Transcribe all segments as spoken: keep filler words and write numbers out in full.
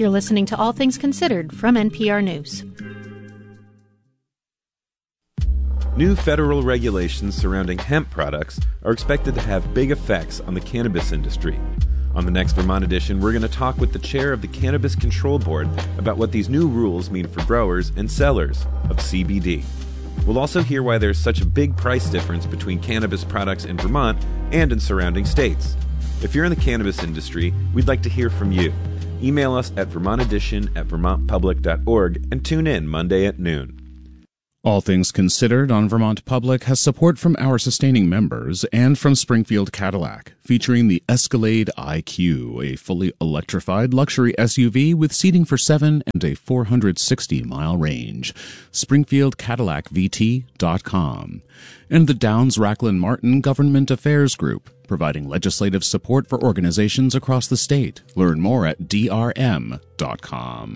You're listening to All Things Considered from N P R News. New federal regulations surrounding hemp products are expected to have big effects on the cannabis industry. On the next Vermont edition, we're going to talk with the chair of the Cannabis Control Board about what these new rules mean for growers and sellers of C B D. We'll also hear why there's such a big price difference between cannabis products in Vermont and in surrounding states. If you're in the cannabis industry, we'd like to hear from you. Email us at vermontedition at vermont public dot org and tune in Monday at noon. All Things Considered on Vermont Public has support from our sustaining members and from Springfield Cadillac, featuring the Escalade I Q, a fully electrified luxury S U V with seating for seven and a four hundred sixty mile range. springfield cadillac v t dot com. And the Downs Racklin Martin Government Affairs Group, providing legislative support for organizations across the state. Learn more at d r m dot com.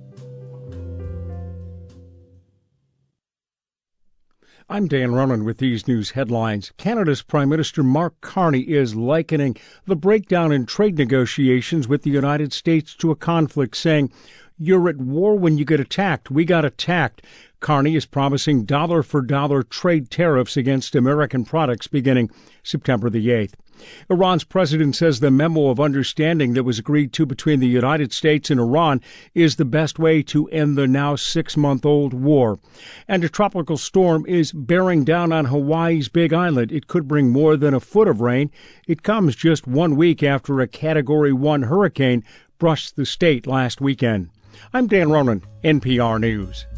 I'm Dan Ronan with these news headlines. Canada's Prime Minister Mark Carney is likening the breakdown in trade negotiations with the United States to a conflict, saying, "You're at war when you get attacked. We got attacked." Carney is promising dollar-for-dollar trade tariffs against American products beginning September the eighth. Iran's president says the memo of understanding that was agreed to between the United States and Iran is the best way to end the now six-month-old war. And a tropical storm is bearing down on Hawaii's Big Island. It could bring more than a foot of rain. It comes just one week after a Category one hurricane brushed the state last weekend. I'm Dan Ronan, N P R News.